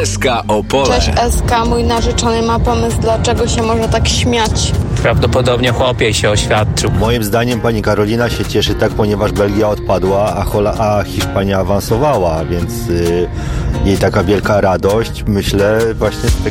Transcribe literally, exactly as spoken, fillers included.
S K Opole. Cześć S K, mój narzeczony ma pomysł, dlaczego się może tak śmiać. Prawdopodobnie chłopiej się oświadczył. Moim zdaniem pani Karolina się cieszy tak, ponieważ Belgia odpadła, a, Hola- a Hiszpania awansowała, więc y, jej taka wielka radość, myślę, właśnie z tego